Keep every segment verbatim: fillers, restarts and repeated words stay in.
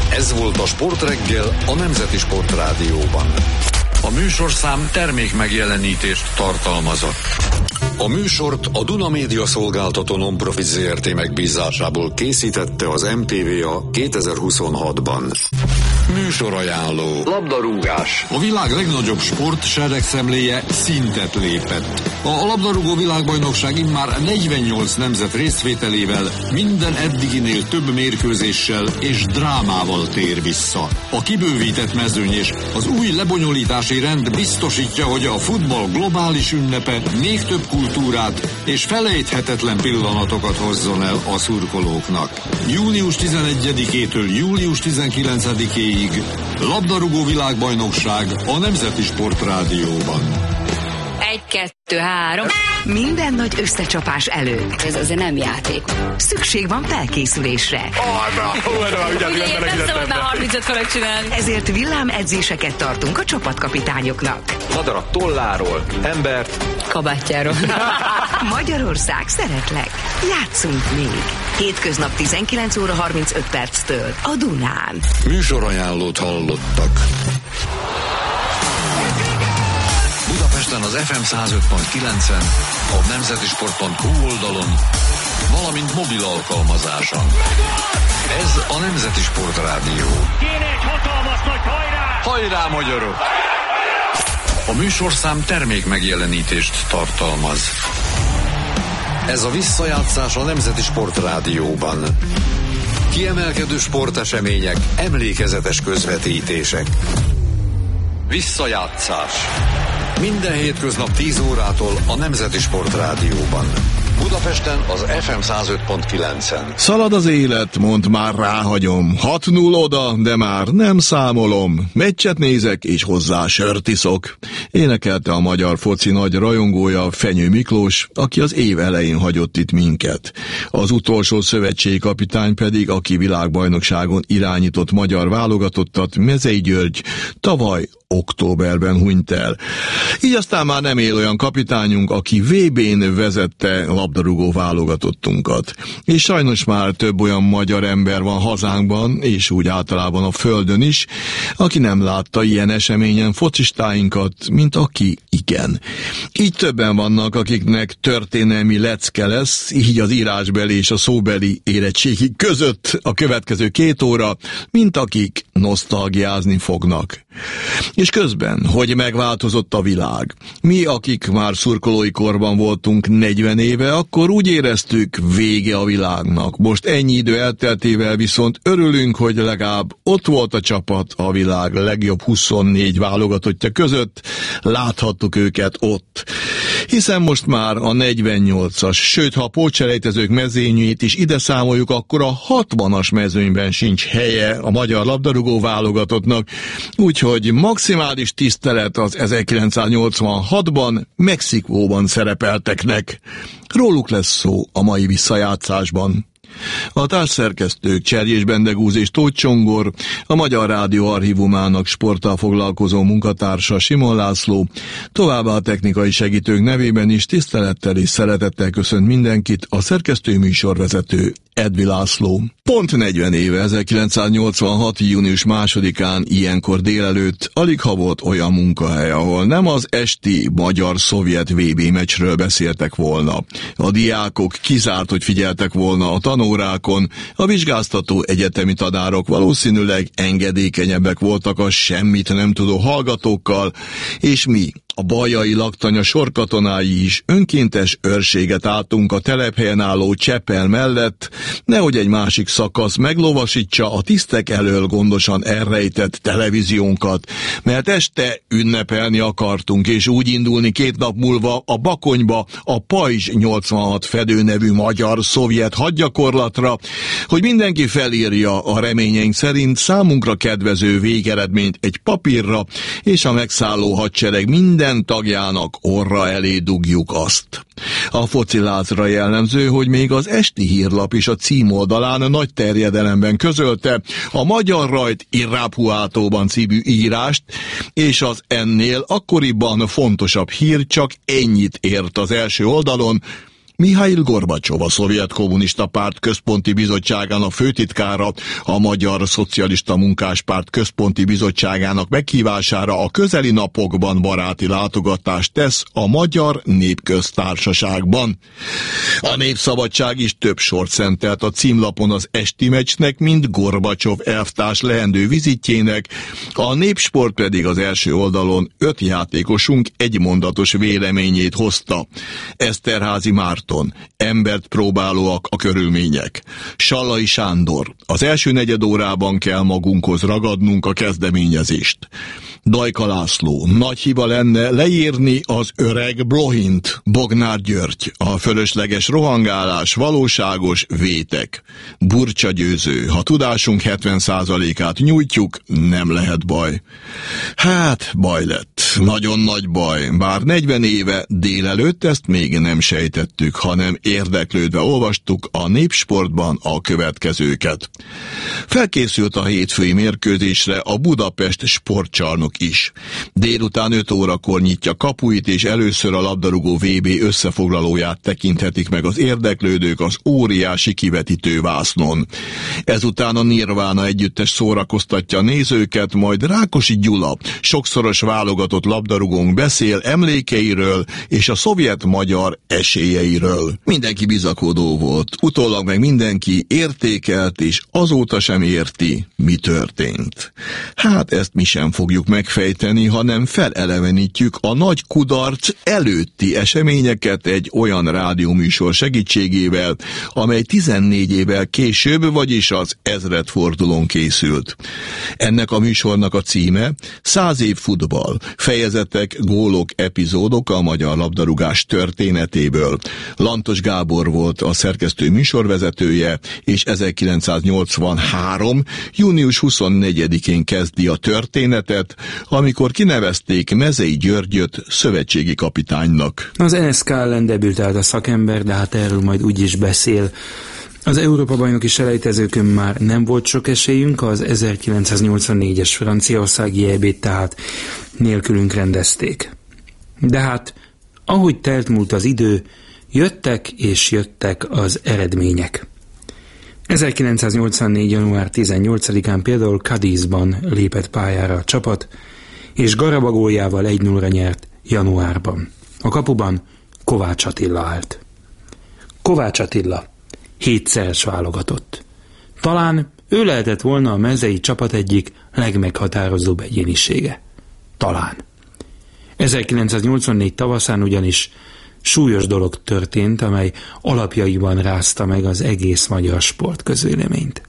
Ez volt a Sportreggel a Nemzeti Sportrádióban. A műsorszám termék megjelenítést tartalmazott. A műsort a Duna Média Szolgáltató Non-Profit Zrt. Megbízásából készítette az em té vé á kétezer-huszonhatban. Műsorajánló. Labdarúgás. A világ legnagyobb sport seregszemléje szintet lépett. A labdarúgó világbajnokság immár negyvennyolc nemzet részvételével minden eddiginél több mérkőzéssel és drámával tér vissza. A kibővített mezőny és az új lebonyolítási rend biztosítja, hogy a futball globális ünnepe még több kultúrát és felejthetetlen pillanatokat hozzon el a szurkolóknak. június tizenegyedikétől július tizenkilencedikéig labdarúgó világbajnokság a Nemzeti Sportrádióban. Egy, kettő, három. Minden nagy összecsapás előtt. Ez azért nem játék. Szükség van felkészülésre. Én nem szabad már harmincöt fogok csinálni. Ezért villámedzéseket tartunk a csapatkapitányoknak. Madarat tolláról, embert kabátjáról. Magyarország, szeretlek. Játszunk még. Hétköznap tizenkilenc óra harmincöt perctől a Dunán. Műsorajánlót hallottak. Budapesten az ef em száz öt pont kilencen, a nemzetisport pont hu oldalon, valamint mobil alkalmazáson. Ez a Nemzeti Sportrádió. Kéne egy hatalmas nagy hajrá! Hajrá, magyarok! A műsorszám termék megjelenítést tartalmaz. Ez a visszajátszás a Nemzeti Sportrádióban. Kiemelkedő sportesemények, emlékezetes közvetítések. Visszajátszás. Minden hétköznap tíz órától a Nemzeti Sportrádióban. Budapesten az ef em száz öt pont kilencen. Szalad az élet, mondd már ráhagyom. hat null oda, de már nem számolom. Meccset nézek, és hozzá sört iszok. Énekelte a magyar foci nagy rajongója, Fenyő Miklós, aki az év elején hagyott itt minket. Az utolsó szövetségkapitány pedig, aki világbajnokságon irányított magyar válogatottat, Mezei György, tavaly októberben hunyt el. Így aztán már nem él olyan kapitányunk, aki vé bén vezette labdarúgó válogatottunkat. És sajnos már több olyan magyar ember van hazánkban, és úgy általában a földön is, aki nem látta ilyen eseményen focistáinkat, mint aki igen. Így többen vannak, akiknek történelmi lecke lesz, így az írásbeli és a szóbeli érettségi között a következő két óra, mint akik nosztalgiázni fognak. És közben, hogy megváltozott a világ. Mi, akik már szurkolói korban voltunk negyven éve, akkor úgy éreztük, vége a világnak. Most ennyi idő elteltével viszont örülünk, hogy legalább ott volt a csapat a világ legjobb huszonnégy válogatottja között, láthattuk őket ott. Hiszen most már a negyvennyolcas, sőt, ha a pótselejtezők mezőnyét is ide számoljuk, akkor a hatvanas mezőnyben sincs helye a magyar labdarúgó válogatottnak, úgyhogy maximális tisztelet az ezerkilencszáznyolcvanhatban Mexikóban szerepelteknek. Róluk lesz szó a mai visszajátszásban. A társszerkesztők Cserjés Bendegúz és Tóth Csongor, a Magyar Rádió archívumának sporttal foglalkozó munkatársa Simon László, továbbá a technikai segítők nevében is tisztelettel és szeretettel köszönt mindenkit a szerkesztő műsorvezető Edvi László. Pont negyven éve, ezerkilencszáznyolcvanhat. június másodikán ilyenkor délelőtt alig ha volt olyan munkahely, ahol nem az esti magyar-szovjet vé bé meccsről beszéltek volna. A diákok kizárt, hogy figyeltek volna a tanórákon, a vizsgáztató egyetemi tanárok valószínűleg engedékenyebbek voltak a semmit nem tudó hallgatókkal, és mi, a bajai laktanya sorkatonái is önkéntes őrséget álltunk a telephelyen álló Csepel mellett, nehogy egy másik szakasz meglovasítsa a tisztek elől gondosan elrejtett televíziónkat, mert este ünnepelni akartunk, és úgy indulni két nap múlva a Bakonyba a Pajzs nyolcvanhat fedő nevű magyar-szovjet hadgyakorlatra, hogy mindenki felírja a reményeink szerint számunkra kedvező végeredményt egy papírra, és a megszálló hadsereg minden tagjának orra elé dugjuk azt. A focilázra jellemző, hogy még az esti hírlap is a címoldalán nagy terjedelemben közölte a Magyar Rajt Irrápuátóban című írást, és az ennél akkoriban fontosabb hír csak ennyit ért az első oldalon: Mihail Gorbacsov, a Szovjet Kommunista Párt Központi Bizottságának főtitkára, a Magyar Szocialista Munkáspárt Központi Bizottságának meghívására a közeli napokban baráti látogatást tesz a Magyar Népköztársaságban. A Népszabadság is több sort szentelt a címlapon az esti meccsnek, mint Gorbacsov elvtárs leendő vizitjének, a Népsport pedig az első oldalon öt játékosunk egymondatos véleményét hozta. Eszterházy Márton, embert próbálóak a körülmények. Sallai Sándor, az első negyed órában kell magunkhoz ragadnunk a kezdeményezést. Dajka László, nagy hiba lenne leírni az öreg Blohint. Bognár György, a fölösleges rohangálás valóságos vétek. Burcsa Győző, ha tudásunk hetven százalékát nyújtjuk, nem lehet baj. Hát, baj lett. Nagyon nagy baj. Bár negyven éve délelőtt ezt még nem sejtettük, hanem érdeklődve olvastuk a Népsportban a következőket. Felkészült a hétfői mérkőzésre a Budapest Sportcsarnok is. Délután öt órakor nyitja kapuit, és először a labdarúgó vé bé összefoglalóját tekinthetik meg az érdeklődők az óriási kivetítő vásznon. Ezután a Nirvana együttes szórakoztatja a nézőket, majd Rákosi Gyula, sokszoros válogatott labdarúgónk beszél emlékeiről és a szovjet-magyar esélyeiről. Mindenki bizakodó volt, utólag meg mindenki értékelt, és azóta sem érti, mi történt. Hát ezt mi sem fogjuk megfejteni, hanem felelevenítjük a nagy kudarc előtti eseményeket egy olyan rádióműsor segítségével, amely tizennégy évvel később, vagyis az ezredfordulón készült. Ennek a műsornak a címe Száz év futball, fejezetek, gólok, epizódok a magyar labdarúgás történetéből. Lantos Gábor volt a szerkesztő műsorvezetője, és ezerkilencszáznyolcvanhárom. június huszonnegyedikén kezdi a történetet, amikor kinevezték Mezei Györgyöt szövetségi kapitánynak. Az en es ká ellen debütált a szakember, de hát erről majd úgyis beszél. Az Európa-bajnoki selejtezőkön már nem volt sok esélyünk, az ezerkilencszáznyolcvannégyes franciaországi é bét tehát nélkülünk rendezték. De hát, ahogy telt múlt az idő, jöttek és jöttek az eredmények. ezerkilencszáznyolcvannégy. január tizennyolcadikán például Cadizban lépett pályára a csapat, és Garaba góljával egy nullra nyert januárban. A kapuban Kovács Attila állt. Kovács Attila hétszeres válogatott. Talán ő lehetett volna a mezei csapat egyik legmeghatározóbb egyénisége. Talán. ezerkilencszáznyolcvannégy tavaszán ugyanis súlyos dolog történt, amely alapjaiban rázta meg az egész magyar sportközvéleményt.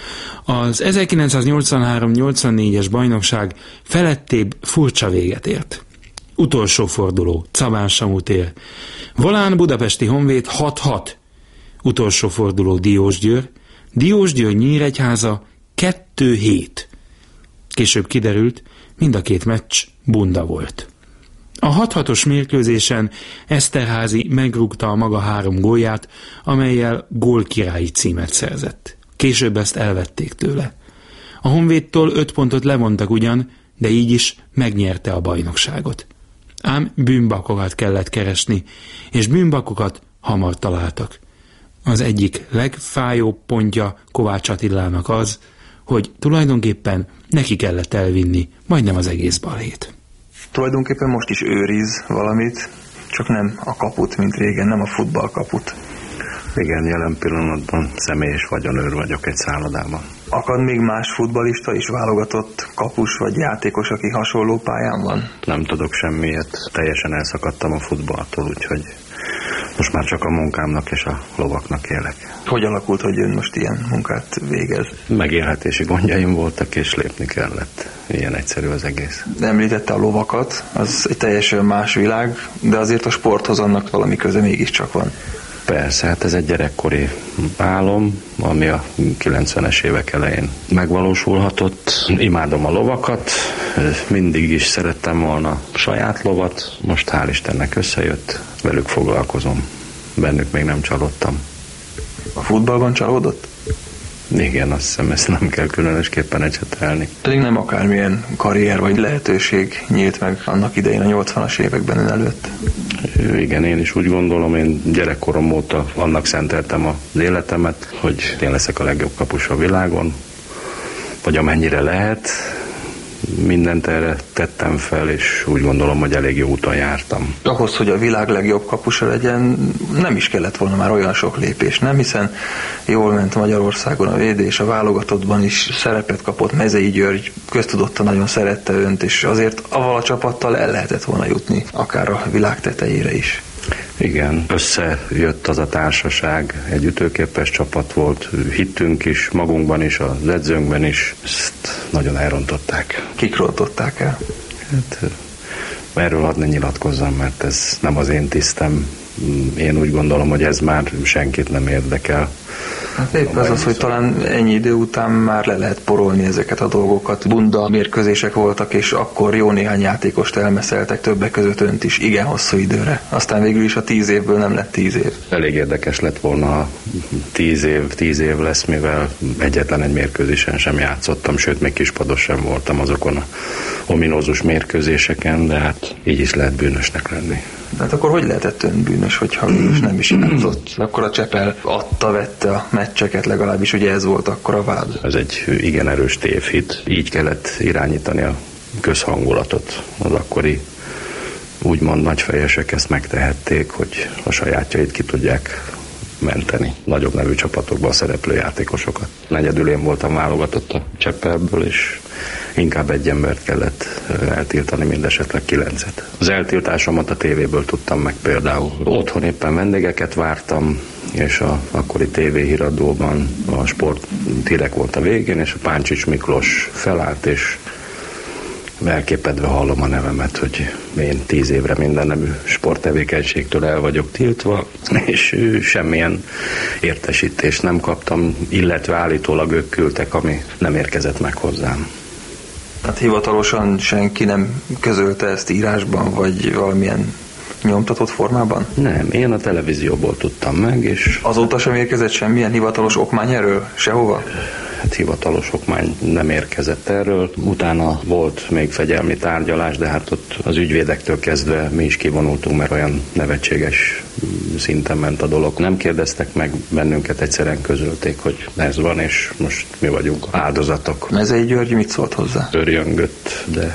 Az ezerkilencszáznyolcvanhárom nyolcvannégyes bajnokság felettébb furcsa véget ért. Utolsó forduló, Cabán Samu tér. Volán Budapesti Honvéd hat hat. Utolsó forduló Diósgyőr. Diósgyőr Nyíregyháza kettő hét. Később kiderült, mind a két meccs bunda volt. A hat hatos mérkőzésen Eszterházy megrúgta a maga három gólját, amellyel gólkirályi címet szerzett. Később ezt elvették tőle. A Honvédtól öt pontot levontak ugyan, de így is megnyerte a bajnokságot. Ám bűnbakokat kellett keresni, és bűnbakokat hamar találtak. Az egyik legfájóbb pontja Kovács Attilának az, hogy tulajdonképpen neki kellett elvinni majdnem az egész balhét. Tulajdonképpen most is őriz valamit, csak nem a kaput, mint régen, nem a futballkaput. Igen, jelen pillanatban személyes vagyonőr vagyok egy szállodában. Akad még más futballista is, válogatott kapus vagy játékos, aki hasonló pályán van? Nem tudok semmiért, teljesen elszakadtam a futballtól, úgyhogy most már csak a munkámnak és a lovaknak élek. Hogy alakult, hogy ön most ilyen munkát végez? Megélhetési gondjaim voltak, és lépni kellett. Ilyen egyszerű az egész. Említette a lovakat, az egy teljesen más világ, de azért a sporthoz annak valami köze mégiscsak van. Persze, hát ez egy gyerekkori álom, ami a kilencvenes évek elején megvalósulhatott. Imádom a lovakat, mindig is szerettem volna saját lovat, most hál' Istennek összejött, velük foglalkozom, bennük még nem csalódtam. A futballban csalódott? Igen, azt hiszem, ezt nem kell különösképpen ecsetelni. Pedig nem akármilyen karrier vagy lehetőség nyílt meg annak idején a nyolcvanas években ön előtt. Igen, én is úgy gondolom, én gyerekkorom óta annak szenteltem az életemet, hogy én leszek a legjobb kapus a világon, vagy amennyire lehet. Mindent erre tettem fel, és úgy gondolom, hogy elég jó úton jártam. Ahhoz, hogy a világ legjobb kapusa legyen, nem is kellett volna már olyan sok lépés, nem? Hiszen jól ment Magyarországon a védés, a válogatottban is szerepet kapott, Mezei György köztudottan nagyon szerette önt, és azért avval a csapattal el lehetett volna jutni, akár a világ tetejére is. Igen, összejött az a társaság, egy ütőképes csapat volt, hittünk is, magunkban is, az edzőnkben is, ezt nagyon elrontották. Kik rontották el? Hát, erről hadd ne nyilatkozzam, mert ez nem az én tisztem. Én úgy gondolom, hogy ez már senkit nem érdekel. Hát épp az az, hogy talán ennyi idő után már le lehet porolni ezeket a dolgokat. Bunda mérkőzések voltak, és akkor jó néhány játékost elmeszeltek, többek között önt is igen hosszú időre. Aztán végül is a tíz évből nem lett tíz év. Elég érdekes lett volna, ha tíz év, tíz év lesz, mivel egyetlen egy mérkőzésen sem játszottam, sőt, még kispados sem voltam azokon a ominózus mérkőzéseken, de hát így is lehet bűnösnek lenni. Hát akkor hogy lehetett ön bűnös, hogyha végül is nem is játszott? Akkor a Csepel adta, vette a meccseket, legalábbis ugye ez volt akkor a vád. Ez egy igen erős tévhit. Így kellett irányítani a közhangulatot. Az akkori úgymond nagyfejesek ezt megtehették, hogy a sajátjait ki tudják menteni. Nagyobb nevű csapatokban szereplő játékosokat. Negyedül én voltam válogatott a Csepelből, és inkább egy embert kellett eltiltani, mindesetleg kilencet. Az eltiltásomat a tévéből tudtam meg például. Otthon éppen vendégeket vártam, és a akkori tévéhíradóban a sport hírek volt a végén, és a Páncsics Miklós felállt, és elképedve hallom a nevemet, hogy én tíz évre minden nemű sporttevékenységtől el vagyok tiltva, és semmilyen értesítést nem kaptam, illetve állítólag ők küldtek, ami nem érkezett meg hozzám. Hát hivatalosan senki nem közölte ezt írásban, vagy valamilyen nyomtatott formában? Nem, én a televízióból tudtam meg, és... Azóta sem érkezett semmilyen hivatalos okmány erről? Sehova? Hát hivatalos okmány nem érkezett erről. Utána volt még fegyelmi tárgyalás, de hát ott az ügyvédektől kezdve mi is kivonultunk, mert olyan nevetséges szinten ment a dolog. Nem kérdeztek meg bennünket, egyszerűen közölték, hogy ez van, és most mi vagyunk áldozatok. Mezei György mit szólt hozzá? Örjöngött, de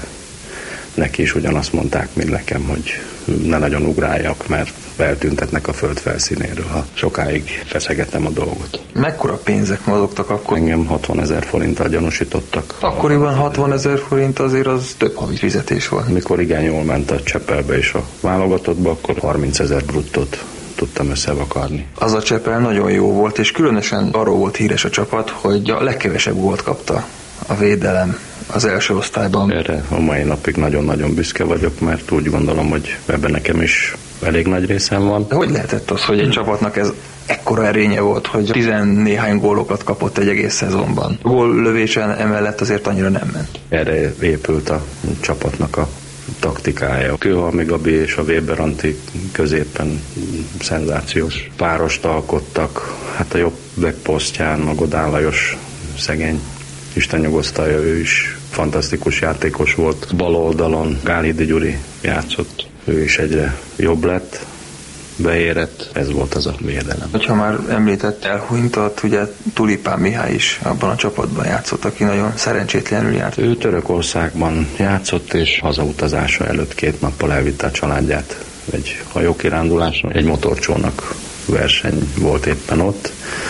neki is ugyanazt mondták, mint nekem, hogy ne nagyon ugráljak, mert eltüntetnek a föld felszínéről, ha sokáig feszegettem a dolgot. Mekkora pénzek mozogtak akkor? Engem hatvanezer forinttal gyanúsítottak. Akkoriban hatvanezer forint azért az több havi fizetés volt. Mikor igen jól ment a Csepelbe és a válogatottba, akkor harmincezer bruttót tudtam összevakarni. Az a Csepel nagyon jó volt, és különösen arról volt híres a csapat, hogy a legkevesebb gólt kapta a védelem az első osztályban. Erre a mai napig nagyon-nagyon büszke vagyok, mert úgy gondolom, hogy ebben nekem is elég nagy részem van. De hogy lehetett az, hogy egy csapatnak ez ekkora erénye volt, hogy tizennéhány gólokat kapott egy egész szezonban? Gól lövésen emellett azért annyira nem ment. Erre épült a csapatnak a taktikája. Kőhalmi Gabi és a Weber Antti középen szenzációs párost alkottak. Hát a jobb backposztján a Godán Lajos szegény, Isten nyugosztalja, ő is fantasztikus játékos volt. Bal oldalon Gálhidi Gyuri játszott, ő is egyre jobb lett, beérett, ez volt az a védelem. Ha már említett elhunytat, ugye Tulipán Mihály is abban a csapatban játszott, aki nagyon szerencsétlenül járt. Ő Törökországban játszott, és hazautazása előtt két nappal elvitte a családját egy hajókiránduláson. Egy motorcsónak verseny volt éppen ott,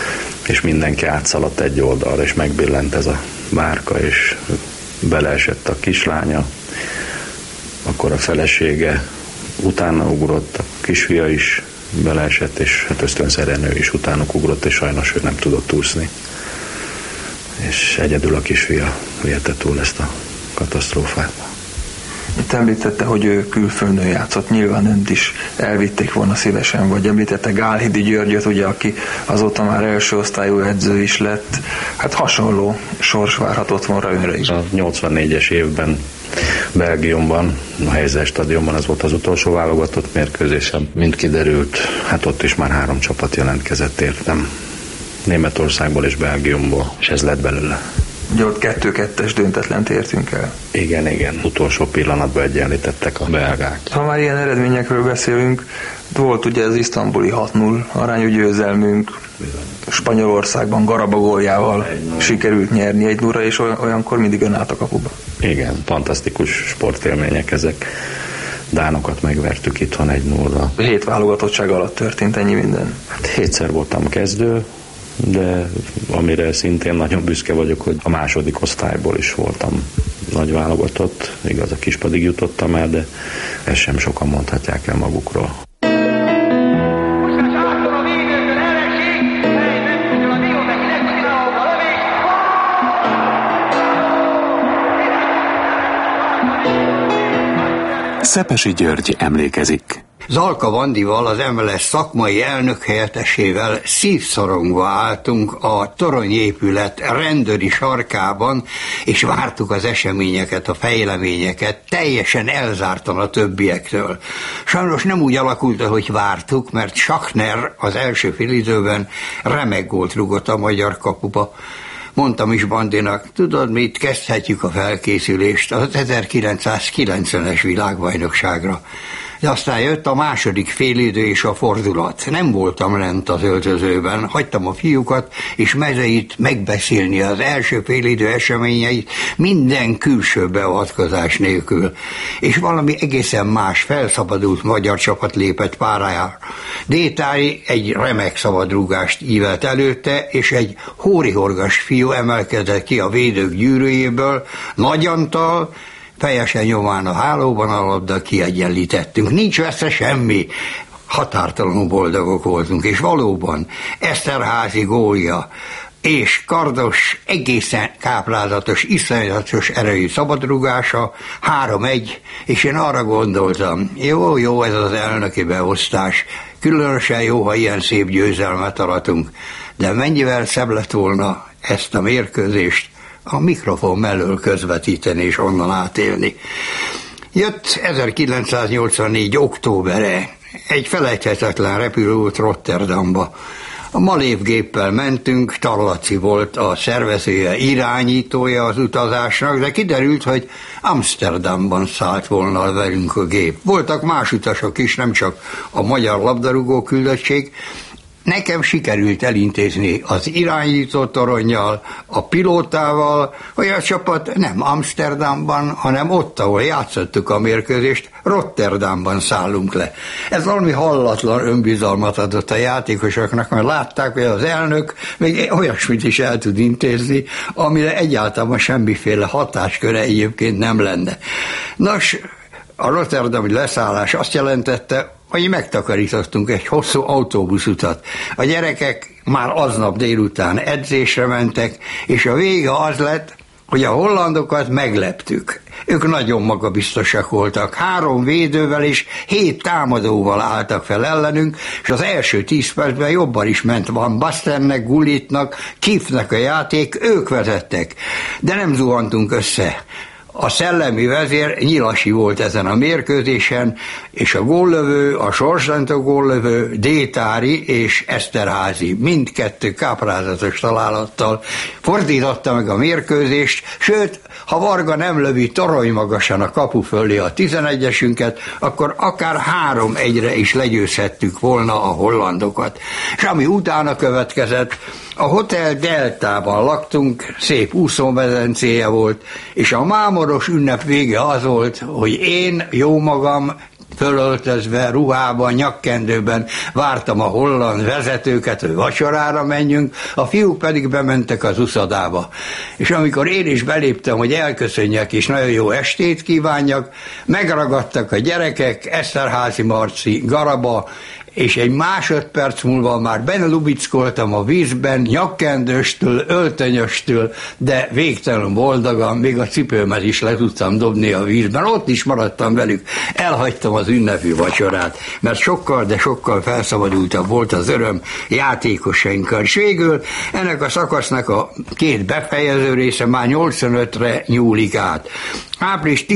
és mindenki átszaladt egy oldalra, és megbillent ez a bárka, és beleesett a kislánya, akkor a felesége utána ugrott, a kisfia is beleesett, és hát ösztönszerűen ő is utánuk ugrott, és sajnos ő nem tudott úszni. És egyedül a kisfia vélte túl ezt a katasztrófát. Itt említette, hogy ő külföldön játszott, nyilván önt is elvitték volna szívesen, vagy említette Gálhidi Györgyöt, ugye, aki azóta már első osztályú edző is lett. Hát hasonló sors várhatott volna önre is. A nyolcvannégyes évben Belgiumban, a Heysel stadionban, ez volt az utolsó válogatott mérkőzésem. Mint kiderült, hát ott is már három csapat jelentkezett értem. Németországból és Belgiumból, és ez lett belőle. Ugye ott kettő-kettes döntetlent értünk el. Igen, igen. Utolsó pillanatban egyenlítettek a belgák. Ha már ilyen eredményekről beszélünk, volt ugye az isztambuli hat null arányú győzelmünk, Spanyolországban Garaba góljával sikerült nyerni egy nullra, és olyankor mindig ön állt a kapuba. Igen, fantasztikus sportélmények ezek. Dánokat megvertük itthon egy nullra. Hét válogatottság alatt történt ennyi minden. Hát hétszer voltam kezdő, de amire szintén nagyon büszke vagyok, hogy a második osztályból is voltam nagy válogatott, igaz, a kispadig jutottam el, de ezt sem sokan mondhatják el magukról. Szepesi György emlékezik. Zalka Vandival, az em el es szakmai elnök helyettesével szívszorongva álltunk a toronyépület rendőri sarkában, és vártuk az eseményeket, a fejleményeket, teljesen elzártan a többiektől. Sajnos nem úgy alakult, ahogy vártuk, mert Schachner az első félidőben remek gólt rúgott a magyar kapuba. Mondtam is Bandinak, tudod mit, kezdhetjük a felkészülést az ezerkilencszázkilencvenes világbajnokságra. De aztán jött a második félidő és a fordulat. Nem voltam lent az öltözőben, hagytam a fiúkat és Mezeit megbeszélni az első félidő eseményeit minden külső beavatkozás nélkül. És valami egészen más, felszabadult magyar csapat lépett pályára. Détári egy remek szabadrúgást ívelt előtte, és egy hórihorgas fiú emelkedett ki a védők gyűrűjéből, Nagy Antal, fejesen nyomán a hálóban a labda, kiegyenlítettünk. Nincs veszre semmi. Határtalanul boldogok voltunk, és valóban Eszterházy gólja és Kardos egészen káprázatos, iszonyatos erejű szabadrúgása, három egy, és én arra gondoltam, jó, jó ez az elnöki beosztás, különösen jó, ha ilyen szép győzelmet aratunk, de mennyivel szebb lett volna ezt a mérkőzést a mikrofon mellől közvetíteni és onnan átélni. Jött ezerkilencszáznyolcvannégy októbere, egy felejthetetlen repülőút Rotterdamba. A Malév géppel mentünk, Tarlaci volt a szervezője, irányítója az utazásnak, de kiderült, hogy Amsterdamban szállt volna velünk a gép. Voltak más utasok is, nem csak a magyar labdarúgó küldöttség. Nekem sikerült elintézni az irányító toronnyal, a pilótával, hogy a csapat nem Amsterdamban, hanem ott, ahol játszottuk a mérkőzést, Rotterdamban szállunk le. Ez valami hallatlan önbizalmat adott a játékosoknak, mert látták, hogy az elnök még olyasmit is el tud intézni, amire egyáltalán semmiféle hatásköre egyébként nem lenne. Nos, a rotterdami leszállás azt jelentette, hogy megtakarítottunk egy hosszú autóbuszutat. A gyerekek már aznap délután edzésre mentek, és a vége az lett, hogy a hollandokat megleptük. Ők nagyon magabiztosak voltak. Három védővel és hét támadóval álltak fel ellenünk, és az első tíz percben jobban is ment Van Bastennek, Gullitnak, Kifnek a játék, ők vezettek. De nem zuhantunk össze. A szellemi vezér Nyilasi volt ezen a mérkőzésen, és a góllövő, a sorsdöntő góllövő Détári és Eszterházy mindkettő káprázatos találattal fordította meg a mérkőzést, sőt, ha Varga nem lövi torony magasan a kapu fölé a tizenegyesünket, akkor akár három egyre is legyőzhettük volna a hollandokat. És ami utána következett, a Hotel Deltában laktunk, szép úszómedencéje volt, és a mámoros ünnep vége az volt, hogy én jó magam fölöltözve, ruhában, nyakkendőben vártam a holland vezetőket, hogy vacsorára menjünk, a fiúk pedig bementek az uszodába. És amikor én is beléptem, hogy elköszönjek és nagyon jó estét kívánjak, megragadtak a gyerekek, Eszterházy Marci, Garaba, és egy másodperc múlva már benelubickoltam a vízben, nyakkendőstől, öltönyöstől, de végtelen boldogan, még a cipőmet is le tudtam dobni a vízben, ott is maradtam velük, elhagytam az ünnepi vacsorát, mert sokkal, de sokkal felszabadultabb volt az öröm játékosainkkal. És végül ennek a szakasznak a két befejező része már nyolcvanötre nyúlik át. április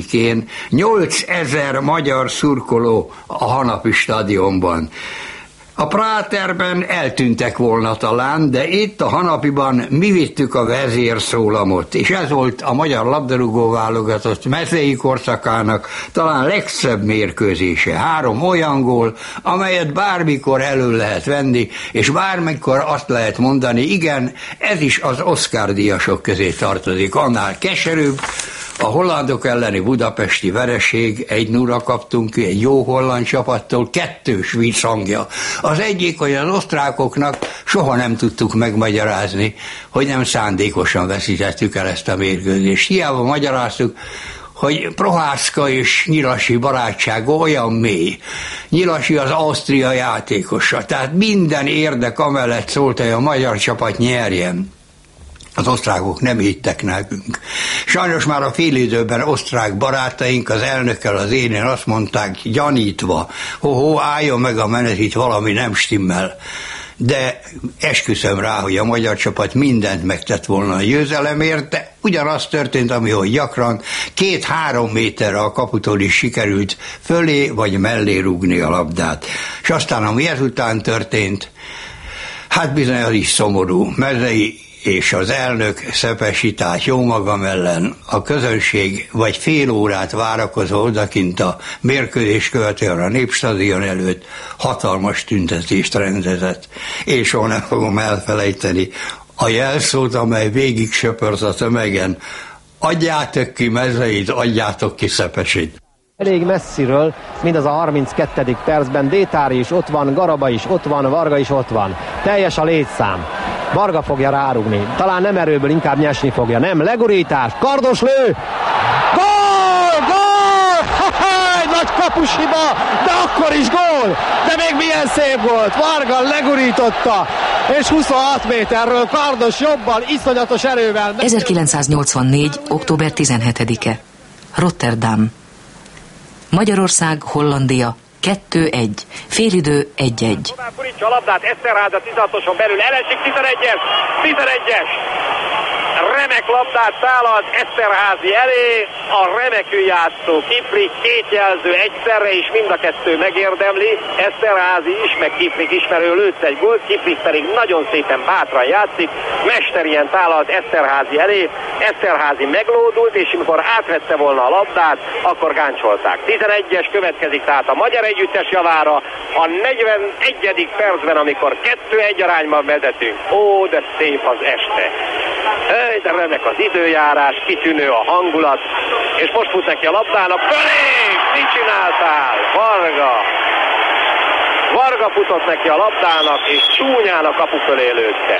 tizenhetedikén nyolcezer magyar szurkoló a Hanapi stadionban. A Práterben eltűntek volna talán, de itt a Hanapiban mi vittük a vezérszólamot, és ez volt a magyar labdarúgó válogatott mezei korszakának talán legszebb mérkőzése. Három olyan gól, amelyet bármikor elő lehet venni, és bármikor azt lehet mondani, igen, ez is az Oscar-díjasok közé tartozik. Annál keserűbb, a hollandok elleni budapesti vereség, egy nulla kaptunk ki egy jó holland csapattól, kettős visszhangja. Az egyik, hogy az osztrákoknak soha nem tudtuk megmagyarázni, hogy nem szándékosan veszítettük el ezt a mérkőzést. Hiába magyaráztuk, hogy Prohászka és Nyilasi barátsága olyan mély. Nyilasi az Ausztria játékosa, tehát minden érdek amellett szólt, hogy a magyar csapat nyerjen. Az osztrákok nem hittek nekünk. Sajnos már a félidőben osztrák barátaink, az elnökkel, az énén azt mondták, gyanítva, ho-ho, álljon meg a menet, itt valami nem stimmel. De esküszöm rá, hogy a magyar csapat mindent megtett volna a győzelemért, de ugyanaz történt, amihogy gyakran, két-három méterre a kaputól is sikerült fölé vagy mellé rúgni a labdát. És aztán, ami ezután történt, hát bizony az is szomorú. Mezei és az elnök Szepesitás, jó magam ellen, a közönség vagy fél órát várakozva odakint a mérkőzés követően a Népstadion előtt hatalmas tüntetést rendezett. És soha nem fogom elfelejteni a jelszót, amely végig söpört a tömegen. Adjátok ki Mezeit, adjátok ki Szepesit. Elég messziről, mindaz a harminckettedik percben Détári is ott van, Garaba is ott van, Varga is ott van. Teljes a létszám. Varga fogja rárugni. Talán nem erőből, inkább nyesni fogja. Nem, legurítás, kardos lő! Gól! Gól! Ha-ha, egy nagy kapushiba, de akkor is gól! De még milyen szép volt! Varga legurította, és huszonhat méterről kardos jobbal, iszonyatos erővel. ezerkilencszáznyolcvannégy. október tizenhetedike. Rotterdam. Magyarország, Hollandia, kettő egy. Félidő egy egy. Furítsa a labdát, Eszterháza tizenhatoson belül, elesik tizenegyes, tizenegyes. Remek labdát szálad Eszterházi elé, a remekül játszó Kiprik, két jelző egyszerre is, mind a kettő megérdemli. Eszterházi is, meg Kiprik ismerő lőtt egy gólt, Kiprik pedig nagyon szépen bátran játszik, mesterien tálalt Eszterházi elé. Eszterházi meglódult, és amikor átvette volna a labdát, akkor gáncsolták. tizenegyes következik tehát a magyar együttes javára a negyvenegyedik percben, amikor kettő egy arányban vezetünk. Ó, de szép az este! Ej, de remek az időjárás, kitűnő a hangulat, és most fut neki a labdának. Fölé! Mit csináltál? Varga! Varga futott neki a labdának, és csúnyán a kapu fölé lőtte.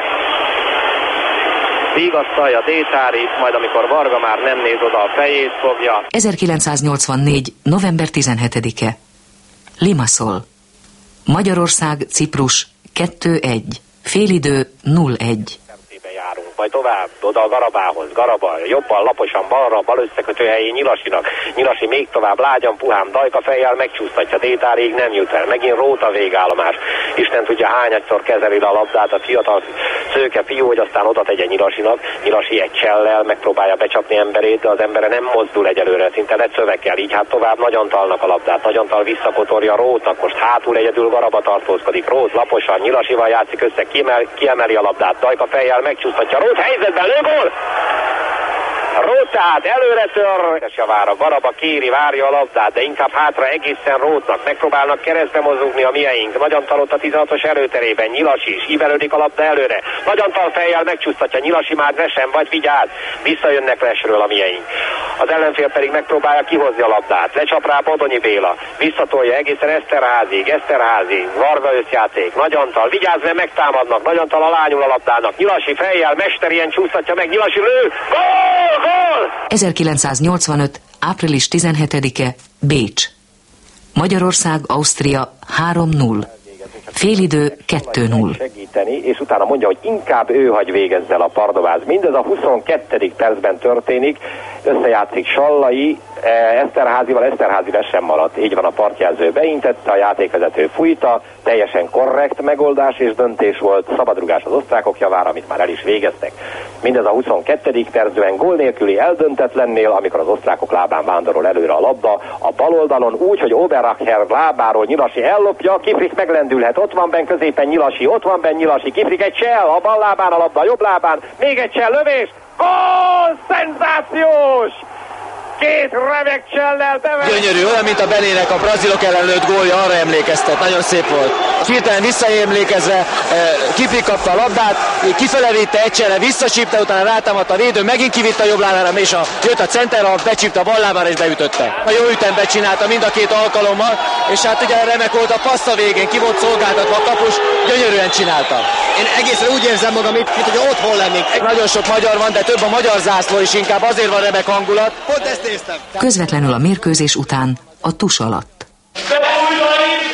Vigasztalja Détári, majd amikor Varga már nem néz oda, a fejét fogja. ezerkilencszáznyolcvannégy. november tizenhetedike. Limassol. Magyarország, Ciprus, kettő egy. Félidő nulla egy. Majd tovább, oda a Garabához, Garaba, jobban, laposan, balra, bal összekötő helyén Nyilasinak, Nyilasi még tovább, lágyan, puhán, Dajka fejjel megcsúsztatja, Détárig nem jut el, megint Róta végállomás, Isten tudja hányadszor kezeli a labdát a fiatal szőke fiú, hogy aztán oda tegye Nyilasinak, Nyilasi egy csellel megpróbálja becsapni emberét, de az embere nem mozdul egyelőre, szinte lecövekkel, így hát tovább Nagyantalnak a labdát, Nagyantal visszapotorja Rótnak, most hátul egyedül Garaba tartózkodik, Rót laposan, Nyilasival játszik össze, kiemel, kiemeli a labdát, Dajka fejjel megcsúsztatja, Rót helyzetben lőgól! Rót tehát előre tör, javára Garaba kéri, várja a labdát, de inkább hátra egészen Rótnak, megpróbálnak keresztbe mozogni a mieink, Nagyantal ott a tizenhatos előterében, Nyilasi is, ívelődik a labda előre, Nagyantal fejjel megcsúsztatja, Nyilasi már vesen, vagy vigyáz, visszajönnek lesről a mieink. Az ellenfél pedig megpróbálja kihozni a labdát, lecsap rá Bodonyi Béla, visszatolja egészen Eszterházig, Eszterházi, Varga összjáték, Nagyantal, vigyázz, mert megtámadnak, Nagyantal alányul a labdának, Nyilasi fejjel, mesterien csúsztatja meg, Nyilasi lő, gól, gól! ezerkilencszáznyolcvanöt. április tizenhetedike. Bécs. Magyarország, Ausztria, három null. Félidő kettő null. Segíteni, és utána mondja, hogy inkább ő hagy végezzel a Pardováz. Mindez a huszonkettedik percben történik, összejátszik Sallai, Eszterházival, Eszterházi le sem maradt, így van, a partjelző beintette, a játékvezető fújta, teljesen korrekt megoldás és döntés volt, szabadrugás az osztrákok javára, amit már el is végeztek. Mindez a huszonkettedik percben gól nélküli eldöntetlennél, amikor az osztrákok lábán vándorol előre a labda, a bal oldalon úgy, hogy Oberacher lábáról Nyilasi ellopja, Kifrik meglendülhet, ott van benn középen Nyilasi, ott van benn Nyilasi, Kifrik egy csel, a bal lábán a labda, a jobb lábán, még egy csel, lövés, gól, szenzációs! Két remek csellel bevet. Gyönyörű, olyan, mint a Benének a brazilok ellen lőtt gólja, arra emlékeztet, nagyon szép volt. Hirtelen visszaemlékezve, Kifrik kapta a labdát, kifele vitte egy csellel, visszacsípte, utána rátámadt a védő, megint kivitte a jobb lábára, és a, jött a center, becsípte a bal lábára és beütötte. A jó ütembe csinálta mind a két alkalommal, és hát ugye remek volt a passz a végén, ki volt szolgáltatva a kapus, gyönyörűen csinálta. Én egészen úgy érzem magam itt, mint hogy otthon lennék. Nagyon sok magyar van, de több a magyar zászló is, inkább azért van remek hangulat. Közvetlenül a mérkőzés után a tus alatt. De